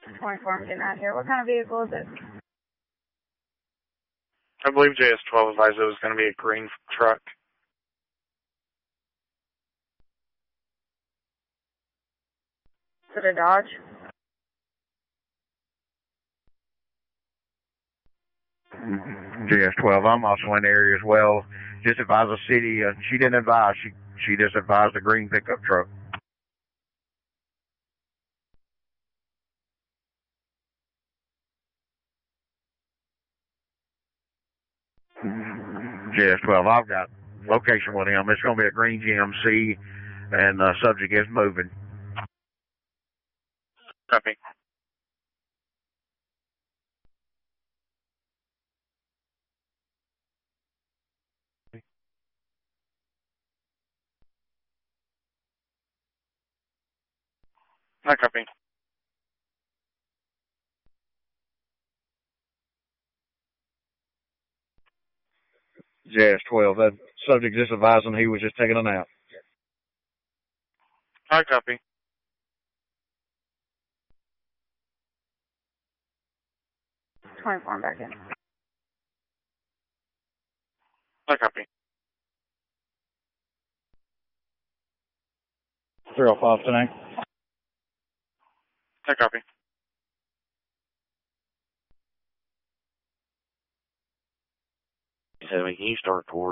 24, I'm getting out here. What kind of vehicle is it? I believe JS12 advised it was going to be a green truck. Is it a Dodge? JS12, I'm also in the area as well. Just advised the city. She didn't advise. She just advised the green pickup truck. JS12, I've got location with him. It's going to be a green GMC, and the subject is moving. Copy. I copy. JS12, that subject just advising he was just taking a nap. I copy. I'm back in. I copy. 305 tonight. I copy. Can you start toward